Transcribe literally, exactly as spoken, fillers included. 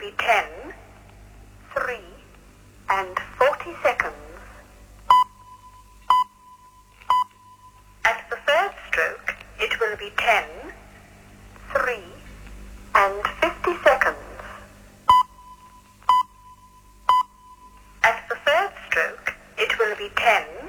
be ten, three, and forty seconds. At the third stroke, it will be ten, three, and fifty seconds. At the third stroke, it will be ten,